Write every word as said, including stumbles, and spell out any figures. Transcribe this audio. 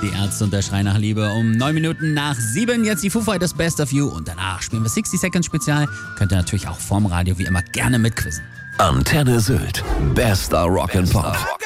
Die Ärzte und der Schrei nach Liebe um neun Minuten nach sieben. Jetzt die Foo Fighters Best of You und danach spielen wir sixty Seconds Spezial. Könnt ihr natürlich auch vorm Radio wie immer gerne mitquizzen. Antenne Sylt. Bester Rock'n'Pop.